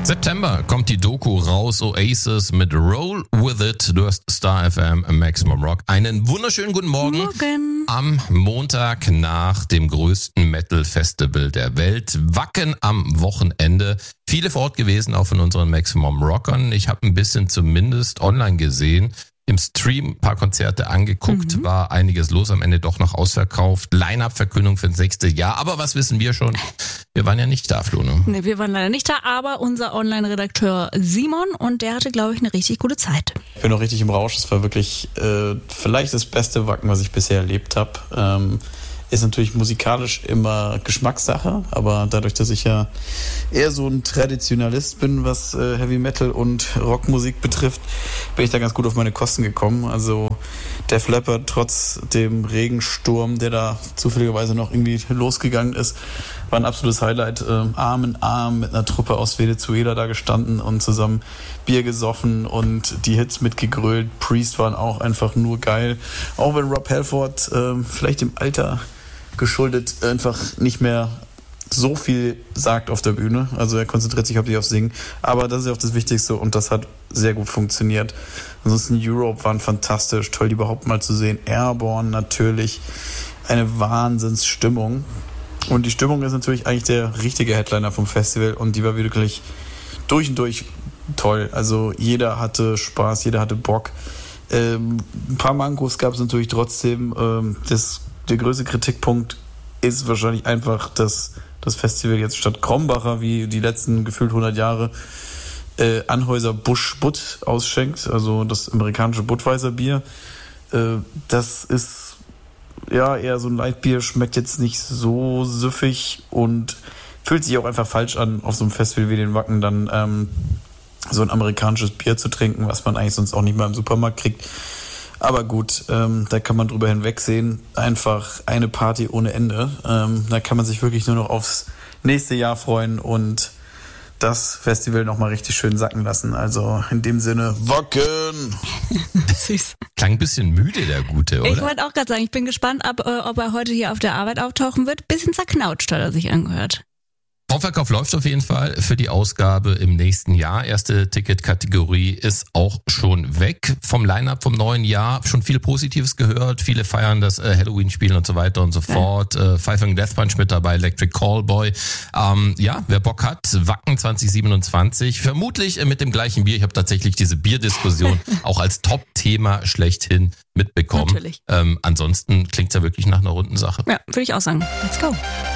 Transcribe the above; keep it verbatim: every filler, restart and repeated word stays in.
September kommt die Doku raus, Oasis mit Roll With It. Du hast Star F M, Maximum Rock. Einen wunderschönen guten Morgen. Morgen. Am Montag nach dem größten Metal-Festival der Welt. Wacken am Wochenende. Viele vor Ort gewesen, auch von unseren Maximum Rockern. Ich habe ein bisschen zumindest online gesehen. Im Stream ein paar Konzerte angeguckt, mhm. war einiges los, am Ende doch noch ausverkauft. Line-Up-Verkündung für das nächste Jahr. Aber was wissen wir schon? Wir waren ja nicht da, Flo, ne? Nee, wir waren leider nicht da, aber unser Online-Redakteur Simon, und der hatte, glaube ich, eine richtig gute Zeit. Ich bin noch richtig im Rausch. Es war wirklich äh, vielleicht das beste Wacken, was ich bisher erlebt habe. Ähm, ist natürlich musikalisch immer Geschmackssache, aber dadurch, dass ich ja eher so ein Traditionalist bin, was äh, Heavy Metal und Rockmusik betrifft, bin ich da ganz gut auf meine Kosten gekommen. Also Def Leppard, trotz dem Regensturm, der da zufälligerweise noch irgendwie losgegangen ist, war ein absolutes Highlight. Ähm, Arm in Arm mit einer Truppe aus Venezuela da gestanden und zusammen Bier gesoffen und die Hits mitgegrölt. Priest waren auch einfach nur geil. Auch wenn Rob Halford ähm, vielleicht im Alter geschuldet einfach nicht mehr so viel sagt auf der Bühne. Also er konzentriert sich hauptsächlich aufs Singen. Aber das ist ja auch das Wichtigste und das hat sehr gut funktioniert. Ansonsten Europe waren fantastisch. Toll, die überhaupt mal zu sehen. Airborne natürlich. Eine Wahnsinnsstimmung. Und die Stimmung ist natürlich eigentlich der richtige Headliner vom Festival und die war wirklich durch und durch toll. Also jeder hatte Spaß, jeder hatte Bock. Ähm, ein paar Mankos gab es natürlich trotzdem. Ähm, das Der größte Kritikpunkt ist wahrscheinlich einfach, dass das Festival jetzt statt Krombacher wie die letzten gefühlt hundert Jahre äh, Anhäuser Busch Butt ausschenkt, also das amerikanische Budweiser Bier. Äh, das ist ja eher so ein Lightbier, schmeckt jetzt nicht so süffig und fühlt sich auch einfach falsch an, auf so einem Festival wie den Wacken dann ähm, so ein amerikanisches Bier zu trinken, was man eigentlich sonst auch nicht mal im Supermarkt kriegt. Aber gut, ähm, da kann man drüber hinwegsehen. Einfach eine Party ohne Ende. Ähm, da kann man sich wirklich nur noch aufs nächste Jahr freuen und das Festival nochmal richtig schön sacken lassen. Also in dem Sinne, Wacken! Süß. Klang ein bisschen müde, der Gute, oder? Ich wollte auch gerade sagen, ich bin gespannt, ob, äh, ob er heute hier auf der Arbeit auftauchen wird. Bisschen zerknautscht hat er sich angehört. Vorverkauf läuft auf jeden Fall für die Ausgabe im nächsten Jahr. Erste Ticketkategorie ist auch schon weg vom Line-Up vom neuen Jahr. Schon viel Positives gehört. Viele feiern das äh, Halloween-Spiel und so weiter und so ja. fort. Äh, Five Finger Death Punch mit dabei, Electric Callboy. Ähm, ja, wer Bock hat, Wacken zwanzig siebenundzwanzig. Vermutlich äh, mit dem gleichen Bier. Ich habe tatsächlich diese Bierdiskussion auch als Top-Thema schlechthin mitbekommen. Natürlich. Ähm, ansonsten klingt's ja wirklich nach einer runden Sache. Ja, würde ich auch sagen. Let's go.